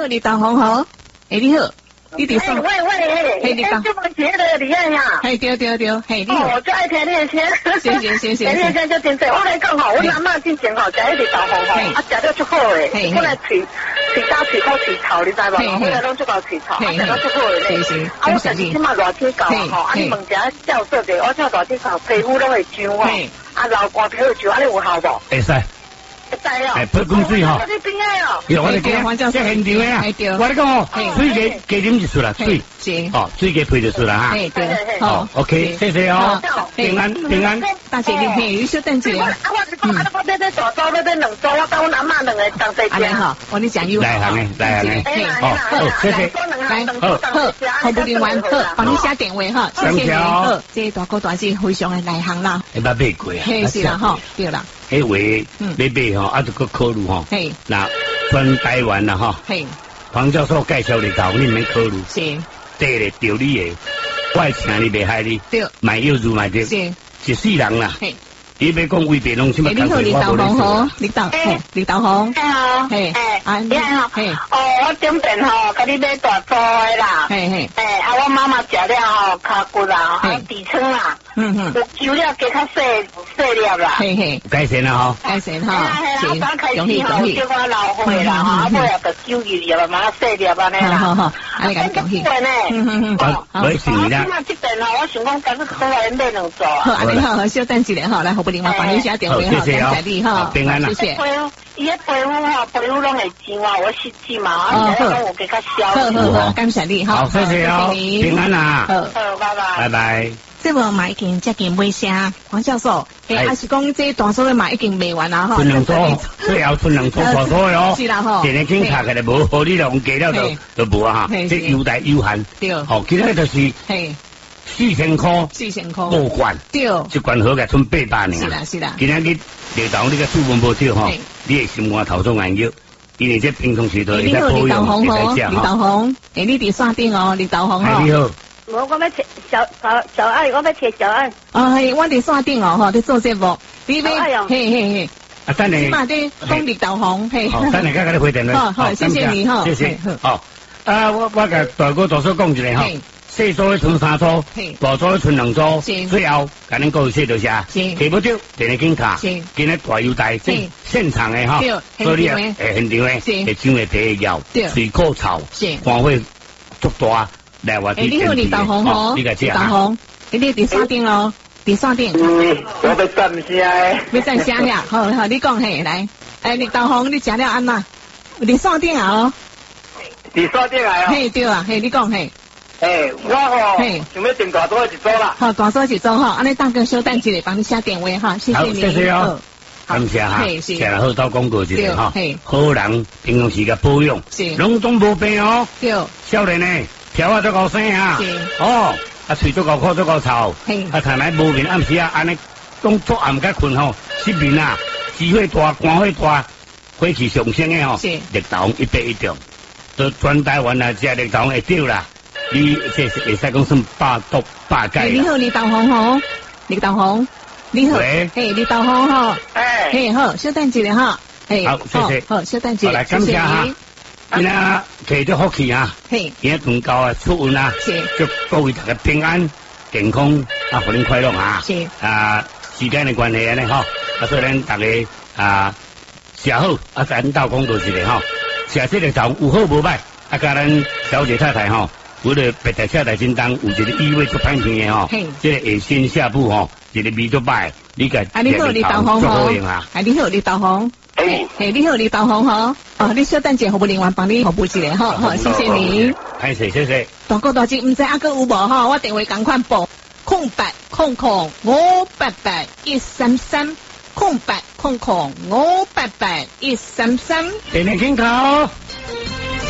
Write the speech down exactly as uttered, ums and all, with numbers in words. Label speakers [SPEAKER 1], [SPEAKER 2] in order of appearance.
[SPEAKER 1] 好，李导红好，哎，你好。你伫说，
[SPEAKER 2] 喂喂，
[SPEAKER 1] 嘿，你讲，
[SPEAKER 2] 就问姐的李艳呀，
[SPEAKER 1] 嘿，对对对，嘿，你好，
[SPEAKER 2] 我就爱听你的声，
[SPEAKER 1] 谢谢谢谢，
[SPEAKER 2] 听你的声就真多。我来讲吼，我阿嬷之前吼，食迄个豆腐吼，啊食了足好诶，本来喙喙焦喙口喙臭，你知无？后来拢足够喙臭，啊食了足好诶咧。啊，我但是即马热天到吼，啊你问一下教授者，我这热天到皮肤拢会痒吼，啊流汗皮会痒，啊你有效无？
[SPEAKER 3] 会使。哎，不供水吼，有我哋讲，即现场诶啊，我哋讲哦，水加加啉就出啦，水，哦，水加配就出啦哈。
[SPEAKER 1] 对对，
[SPEAKER 3] 好 ，OK，谢谢哦，平安平安，
[SPEAKER 1] 大姐你嘿，你稍等一下。
[SPEAKER 2] 啊，我是讲，啊，我要要大租，要要两租，我跟我阿嬷两个同齐吃。
[SPEAKER 1] 好，我你讲有。
[SPEAKER 3] 来行诶，来行诶，好，好，谢谢，
[SPEAKER 1] 来，好，好，好，不另外好，帮你写电话哈，谢谢你。好，这大哥大姐非常诶内行啦。
[SPEAKER 3] 你捌买过啊？
[SPEAKER 1] 嘿，是啦，吼，对啦。
[SPEAKER 3] 迄位买买吼，啊，就个考虑吼。嘿，那全台湾啦吼。嘿，黄教授介绍你头，你免考虑。是，对咧，对你诶，我请你袂害你。对，买药如买对。是，一世人啦。嘿。你别讲为别弄什么工作，
[SPEAKER 1] 你好，李导红好，李导，嘿，李导红，
[SPEAKER 2] 你好，嘿，哎，你好，嘿，哦，我顶边吼，甲你买大租的啦，嘿嘿，哎，啊，我妈妈食了吼，脚骨啦，啊，痔疮啦，嗯嗯，有揪了加较细细粒啦，嘿嘿，
[SPEAKER 3] 改善啦吼，
[SPEAKER 1] 改善哈，
[SPEAKER 2] 是，恭喜恭喜，叫我老血啦，哈，尾啊个揪入入啦，嘛细粒安尼啦，好好，啊，你恭喜，嗯嗯嗯，
[SPEAKER 3] 好，没事啦，
[SPEAKER 2] 我这边吼，我想讲，今日过来买两组啊，
[SPEAKER 1] 好，你好，稍等一下哈，来，我不另外帮你写电话哈，感谢你哈，
[SPEAKER 3] 平安啦，
[SPEAKER 1] 谢谢。
[SPEAKER 2] 伊迄皮肤吼，皮肤拢会痒啊，我湿气嘛，啊，现在讲有给较消。好好
[SPEAKER 1] 好，感谢你哈，
[SPEAKER 3] 好，谢谢哦，平安啦，
[SPEAKER 2] 好，拜拜，
[SPEAKER 3] 拜拜。
[SPEAKER 1] 这无嘛已经接近尾声，黄教授，诶，还是讲这大所的嘛已经卖完啦哈。
[SPEAKER 3] 春两组，最后春两组大所的哦。
[SPEAKER 1] 是啦吼。
[SPEAKER 3] 今日警察起来无，好你用加了就就无啊哈。这优待有限。对。好，今日就是。嘿。四千块，
[SPEAKER 1] 四千块，
[SPEAKER 3] 五罐，对，一罐好个剩八百呢。
[SPEAKER 1] 是啦是啦。
[SPEAKER 3] 今日你李导你个水分无少吼，你的心肝头重眼药，因为这平常时都会在保养，会在食哈。
[SPEAKER 1] 李导红，诶，你伫山顶哦，李导红哦。
[SPEAKER 3] 你好。
[SPEAKER 2] 无，我要切小小小爱，我要切小爱。
[SPEAKER 1] 哦，嘿，我伫山顶哦，吼，伫做节目。你要，嘿嘿嘿。
[SPEAKER 3] 啊，等你。
[SPEAKER 1] 嘛伫讲李导红，嘿。
[SPEAKER 3] 好，等你，甲甲你回电话。
[SPEAKER 1] 好好，谢谢你哈，
[SPEAKER 3] 谢谢。好，啊，我我甲大哥大嫂讲一下哈。细组咧剩三组，大组咧剩两组，最后甲恁各位说多谢，提不着，电话警察，今日大优待，现场诶哈，所以诶现场诶，会上会第一药，水口臭，肝火足大，来我啲。
[SPEAKER 1] 你好，李导红吼，李导红，你伫山顶咯，伫山顶。
[SPEAKER 4] 嗯，我要站声诶，
[SPEAKER 1] 要站声呀，好好，你讲嘿来，诶，李导红，你食了安那？伫山顶啊哦，
[SPEAKER 4] 伫山顶啊，
[SPEAKER 1] 嘿对啊，嘿你讲嘿。
[SPEAKER 4] 诶，我吼，想要订大组一组啦。
[SPEAKER 1] 好，大组一组哈，安尼大哥稍等一下，帮你写电话哈，谢谢你。
[SPEAKER 3] 谢谢哦，感谢哈，谢了好到广告一下哈，好人平常时个保养，是，拢总无病哦。对，少年呢，条啊都够生啊，是，哦，啊喙都够苦都够臭，啊谈来无眠暗时啊，安尼拢做暗甲困吼，失眠啊，智慧大，肝火大，火气上升的吼，是，绿豆一百一中，都全台湾啊，食绿豆会掉啦。你这是会使讲算百毒百解。
[SPEAKER 1] 你好，李导红吼，李导红，你好，嘿，李导红吼，哎，嘿好，稍等一下哈，嘿，
[SPEAKER 3] 好，谢谢，
[SPEAKER 1] 好，稍等一下，
[SPEAKER 3] 来感谢哈，今仔摕着福气啊，嘿，今仔团购啊出运啊，是，祝各位大家平安健康啊，互恁快乐啊，是，啊，时间的关系安尼吼，啊，所以咱大家啊食好，啊，咱斗讲多一个吼，食这个豆有好无歹，啊，甲咱小姐太太吼。我的白菜下台真当有一个异味足歹听的吼，这个下身下部吼，一个味足歹，你个
[SPEAKER 1] 啊你好李导红吼，啊你好李导红，哎嘿你好李导红吼，哦你稍等者，服务人员帮你服务一下吼，好谢谢你，
[SPEAKER 3] 谢谢谢谢。
[SPEAKER 1] 大哥大姐，唔知阿哥有无吼？我电话赶快报空白空空五八八一三三空白空空五八八一三三，
[SPEAKER 3] 电话请靠。